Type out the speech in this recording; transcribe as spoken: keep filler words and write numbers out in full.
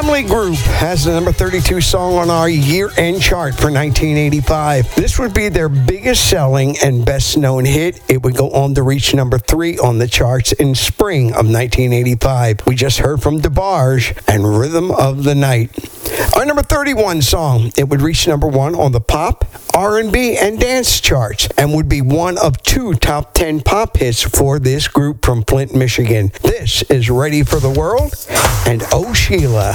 Family Group has the number thirty-two song on our year-end chart for nineteen eighty-five. This would be their biggest selling and best-known hit. It would go on to reach number three on the charts in spring of nineteen eighty-five. We just heard from DeBarge and Rhythm of the Night. Our number thirty-one song, it would reach number one on the pop, R and B, and dance charts and would be one of two top ten pop hits for this group from Flint, Michigan. This is Ready for the World and Oh Sheila.